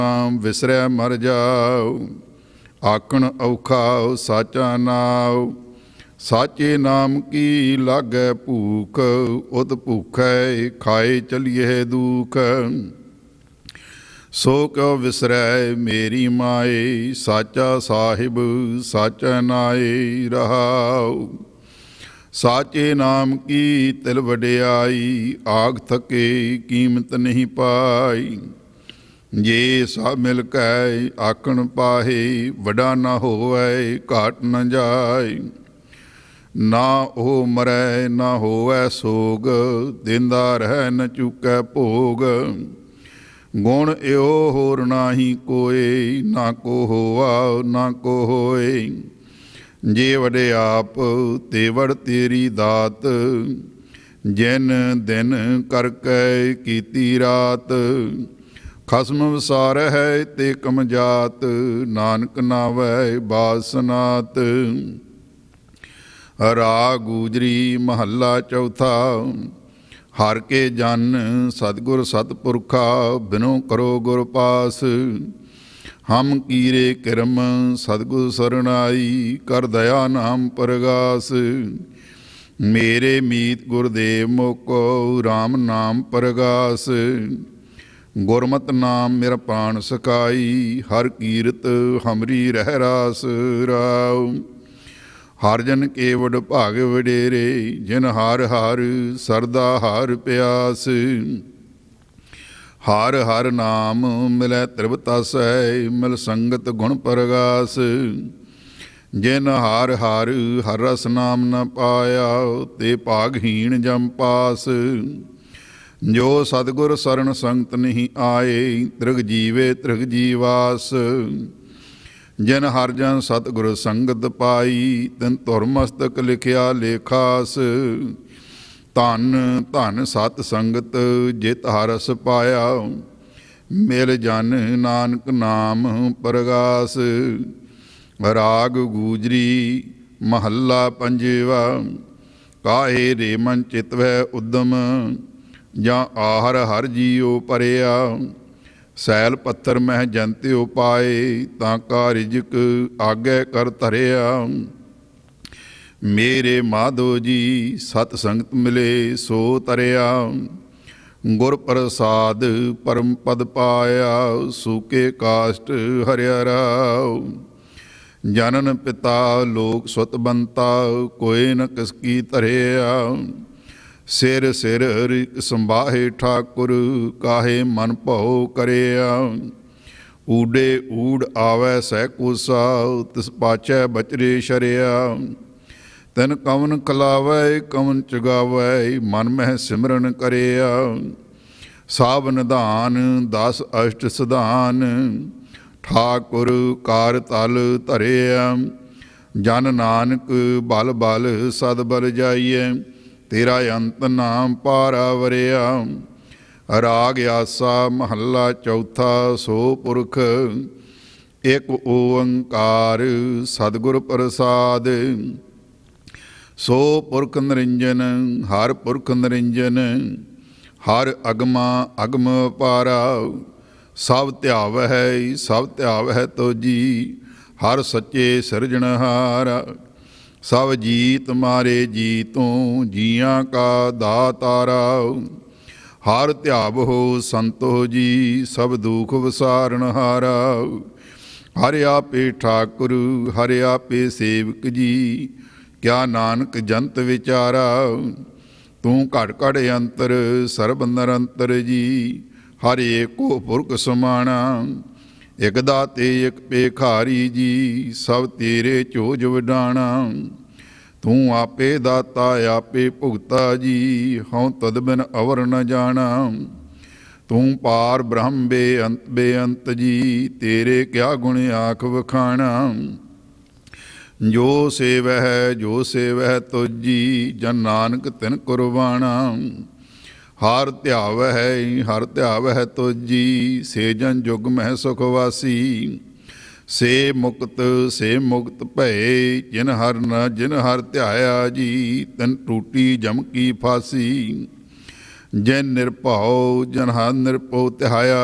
ਵਿਸਰੈ ਮਰ ਜਾਉ। ਆਖਣ ਔਖਾ ਸਾਚਾ ਨਾਉ। ਸਾਚੇ ਨਾਮ ਕੀ ਲਾਗੈ ਭੂਖ। ਉਤ ਭੂਖੈ ਖਾਏ ਚਲੀਏ ਦੁਖ। ਸੋ ਕਿਉ ਵਿਸਰੈ ਮੇਰੀ ਮਾਏ। ਸਾਚਾ ਸਾਹਿਬ ਸਾਚਾ ਨਾਏ ਰਹਾਉ। ਸਾਚੇ ਨਾਮ ਕੀ ਤਿਲ ਵਡਿਆਈ। ਆਗ ਥਕੇ ਕੀਮਤ ਨਹੀਂ ਪਾਈ। ਜੇ ਸਭ ਮਿਲ ਕੈ ਆਖਣ ਪਾਹੇ। ਵੱਡਾ ਨਾ ਹੋਵੈ ਘਾਟ ਨ ਜਾਏ। ਨਾ ਉਹ ਮਰੈ ਨਾ ਹੋਵੈ ਸੋਗ। ਦਿੰਦਾ ਰਹਿ ਨ ਚੁਕੈ ਭੋਗ। ਗੁਣ ਇਉ ਹੋਰ ਨਾਹੀ ਕੋਇ। ਨਾ ਕੋ ਹੋਆ ਨਾ ਕੋ ਹੋਏ। ਜੇ ਵਡਿਆਪ ਤੇ ਵਡ ਤੇਰੀ ਦਾਤ। ਜਿਨ ਦਿਨ ਕਰਕੇ ਕੀਤੀ ਰਾਤ। ਖਸਮ ਵਿਸਾਰਹਿ ਤੇ ਕਮਜਾਤ। ਨਾਨਕ ਨਾਵੈ ਬਾਦ ਸਨਾਤ। ਰਾਗ ਗੂਜਰੀ ਮਹੱਲਾ ਚੌਥਾ। ਹਰਿ ਕੇ ਜਨ ਸਤਿਗੁਰ ਸਤਿਪੁਰਖਾ। ਬਿਨੋ ਕਰੋ ਗੁਰ ਪਾਸ। ਹਮ ਕੀਰੇ ਕਿਰਮ ਸਤਿਗੁਰ ਸਰਨਾਈ। ਕਰ ਦਇਆ ਨਾਮ ਪਰਗਾਸ। ਮੇਰੇ ਮੀਤ ਗੁਰਦੇਵ ਮੋਕੋ। ਰਾਮ ਨਾਮ ਪਰਗਾਸ। ਗੁਰਮਤਿ ਨਾਮ ਮੇਰਾ ਪ੍ਰਾਣ ਸਕਾਈ। ਹਰ ਕੀਰਤ ਹਮਰੀ ਰਹਿ ਰਾਸ ਰਾਉ। ਹਰ ਜਨ ਕੇ ਵਡ ਭਾਗ ਵਡੇਰੇ। ਜਿਨ ਹਰ ਹਰ ਸਰਦਾ ਹਰ ਪਿਆਸ। ਹਰ ਹਰ ਨਾਮ ਮਿਲੈ ਤ੍ਰਿਵਤਾਸੈ। ਮਿਲ ਸੰਗਤ ਗੁਣ ਪਰਗਾਸ। ਜਿਨ ਹਰ ਹਰ ਹਰ ਰਸ ਨਾਮ ਨ ਪਾਇਆ। ਤੇ ਭਾਗਹੀਣ ਜਮ ਪਾਸ। ਜੋ ਸਤਿਗੁਰ ਸਰਣ ਸੰਗਤ ਨਹੀਂ ਆਏ। ਤ੍ਰਿਗ ਜੀਵੇ ਤ੍ਰਿਗ ਜੀਵਾਸ। ਜਿਨ ਹਰ ਜਨ ਸਤਿਗੁਰ ਸੰਗਤ ਪਾਈ। ਤਿਨ ਧੁਰ ਮਸਤਕ ਲਿਖਿਆ ਲੇਖਾਸ। ਧਨ ਧਨ ਸਤ ਸੰਗਤ ਜਿਤ ਹਰਸ ਪਾਇਆ। ਮਿਲ ਜਨ ਨਾਨਕ ਨਾਮ ਪਰਗਾਸ। ਰਾਗ ਗੂਜਰੀ ਮਹੱਲਾ ਪੰਜਵਾ। ਕਾਹੇ ਰੇ ਮਨ ਚਿਤਵੈ ਉਦਮ। ਜਾਂ ਆਹਰ ਹਰ ਜੀਉ ਪਰਿਆ। ਸੈਲ ਪੱਥਰ ਮਹਿ ਜੰਤਿਉ ਪਾਏ। ਤਾਂ ਕਾ ਰਿਜਕ ਆਗੇ ਕਰ ਧਰਿਆ। ਮੇਰੇ ਮਾਧੋ ਜੀ ਸਤ ਸੰਗਤ ਮਿਲੇ ਸੋ ਤਰਿਆ। ਗੁਰ ਪ੍ਰਸਾਦ ਪਰਮ ਪਦ ਪਾਇਆ। ਸੂਕੇ ਕਾਸ਼ਟ ਹਰਿਆ ਰਾਉ। ਜਨਨ ਪਿਤਾ ਲੋਕ ਸੁਤ ਬੰਤਾ। ਕੋਇ ਨ ਕਿਸ ਕੀ ਧਰਿਆ। ਸਿਰ ਸਿਰ ਰਿਕ ਸੰਭਾਹੇ ਠਾਕੁਰ। ਕਾਹੇ ਮਨ ਭਉ ਕਰਿਆ। ਊਡੇ ਊੜ ਆਵੈ ਸਹਿ ਕੂਸਾ। ਤਿਸ ਪਾਛੈ ਬਚਰੇ ਸ਼ਰਿਆ। ਤੈਨ ਕਵਨ ਖਲਾਵੈ ਕਵਨ ਚਗਾਵੈ। ਮਨ ਮਹਿ ਸਿਮਰਨ ਕਰਿਆ। ਸਾਭ ਨਿਧਾਨ 10 ਅਸ਼ਟ ਸਿਧਾਨ। ਠਾਕੁਰ ਕਾਰ ਤਲ ਧਰਿਆ। ਜਨ ਨਾਨਕ ਬਲ ਬਲ ਸਦ ਬਲ ਜਾਈਐ। ਤੇਰਾ ਅੰਤ ਨਾਮ ਪਾਰਾ ਵਰਿਆ। ਰਾਗ ਆਸਾ ਮਹੱਲਾ ਚੌਥਾ। ਸੋ ਪੁਰਖ ਇਕ ਓੰਕਾਰ ਸਤਿਗੁਰ ਪ੍ਰਸਾਦ। ਸੋ ਪੁਰਖ ਨਿਰੰਜਨ ਹਰ ਪੁਰਖ ਨਿਰੰਜਨ। ਹਰ ਅਗਮਾ ਅਗਮ ਪਾਰਾ। ਸਭ ਧਿਆਵਹਿ ਸਭ ਧਿਆਵਹਿ ਤੋਜੀ। ਹਰ ਸੱਚੇ ਸਿਰਜਣਹਾਰਾ। ਸਭ ਜੀਤ ਮਾਰੇ ਜੀਤੋਂ। ਜੀਆਂ ਕਾ ਦਾਤਾਰਾ। ਹਰ ਧਿਆਵਹੁ ਸੰਤੋ ਜੀ। ਸਭ ਦੁਖ ਵਿਸਾਰਨਹਾਰਾ। ਹਰਿ ਆਪੇ ਠਾਕੁਰ ਹਰਿ ਆਪੇ ਸੇਵਕ ਜੀ। ਕਿਆ ਨਾਨਕ ਜੰਤ ਵਿਚਾਰਾ। ਤੂੰ ਘਟ ਘਟ ਅੰਤਰ ਸਰਬ ਨਿਰੰਤਰ ਜੀ। ਹਰ ਏਕੋ ਪੁਰਖ ਸਮਾਣਾ। ਇਕ ਦਾਤੇ ਇਕ ਭੇਖਾਰੀ ਜੀ। ਸਭ ਤੇਰੇ ਚੋਜ ਵਡਾਣਾ। ਤੂੰ ਆਪੇ ਦਾਤਾ ਆਪੇ ਭੁਗਤਾ ਜੀ। ਹਉ ਤਦ ਬਿਨ ਅਵਰ ਨ ਜਾਣਾ। ਤੂੰ ਪਾਰ ਬ੍ਰਹਮ ਬੇਅੰਤ ਬੇਅੰਤ ਜੀ। ਤੇਰੇ ਕਿਆ ਗੁਣ ਆਖ ਵਖਾਣਾ। ਜੋ ਸੇਵਹਿ ਤੁਜੀ। ਜਨ ਨਾਨਕ ਤਿਨ ਕੁਰਬਾਣਾ। ਹਰ ਧਿਆਵਹਿ ਤੁਜੀ। ਸੇ ਜਨ ਜੁਗ ਮਹਿ ਸੁਖ ਵਾਸੀ। ਸੇ ਮੁਕਤ ਭਏ। ਜਿਨ ਹਰ ਧਿਆਇਆ ਜੀ। ਤਿਨ ਟੂਟੀ ਜਮ ਕੀ ਫਾਸੀ। ਜਿਨ ਨਿਰਭਉ ਜਨ ਹਰ ਨਿਰਭਉ ਧਿਆਇਆ।